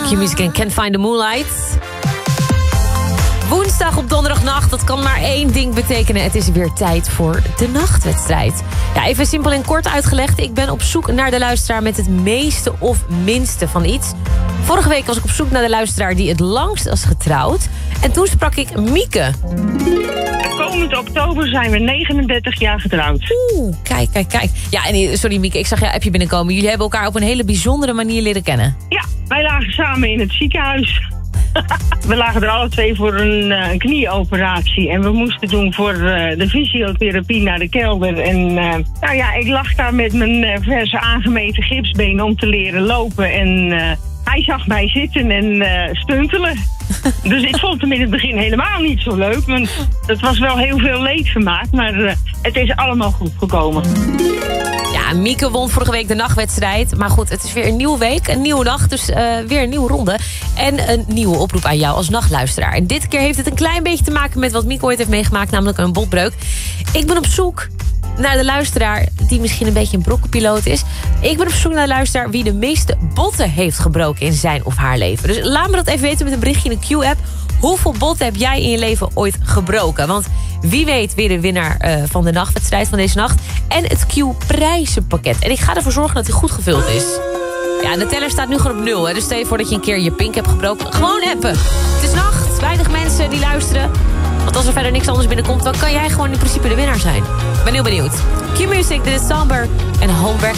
Q-Music en Can't Find the Moonlight. Woensdag op donderdagnacht, dat kan maar één ding betekenen. Het is weer tijd voor de nachtwedstrijd. Ja, even simpel en kort uitgelegd. Ik ben op zoek naar de luisteraar met het meeste of minste van iets. Vorige week was ik op zoek naar de luisteraar die het langst was getrouwd. En toen sprak ik Mieke. Komend oktober zijn we 39 jaar getrouwd. Oeh, kijk. Ja, en sorry Mieke, ik zag jouw appje binnenkomen. Jullie hebben elkaar op een hele bijzondere manier leren kennen. Ja, wij lagen samen in het ziekenhuis. We lagen er alle twee voor een knieoperatie. En we moesten toen voor de fysiotherapie naar de kelder. En ik lag daar met mijn verse aangemeten gipsbeen om te leren lopen. En hij zag mij zitten en stuntelen. Dus ik vond hem in het begin helemaal niet zo leuk. Want het was wel heel veel leed gemaakt. Maar het is allemaal goed gekomen. Ja, Mieke won vorige week de nachtwedstrijd. Maar goed, het is weer een nieuwe week, een nieuwe nacht. Dus weer een nieuwe ronde. En een nieuwe oproep aan jou als nachtluisteraar. En dit keer heeft het een klein beetje te maken met wat Mieke ooit heeft meegemaakt. Namelijk een botbreuk. Ik ben op zoek naar de luisteraar die misschien een beetje een brokkenpiloot is. Ik ben op zoek naar de luisteraar wie de meeste botten heeft gebroken in zijn of haar leven. Dus laat me dat even weten met een berichtje in de Q-app. Hoeveel botten heb jij in je leven ooit gebroken? Want wie weet weer de winnaar van de nachtwedstrijd van deze nacht. En het Q-prijzenpakket. En ik ga ervoor zorgen dat hij goed gevuld is. Ja, de teller staat nu gewoon op 0. Hè? Dus stel je voor dat je een keer je pink hebt gebroken. Gewoon appen. Het is nacht. Weinig mensen die luisteren. Want als er verder niks anders binnenkomt, dan kan jij gewoon in principe de winnaar zijn. Ik ben heel benieuwd. Q-Music, dit is Samber en Homework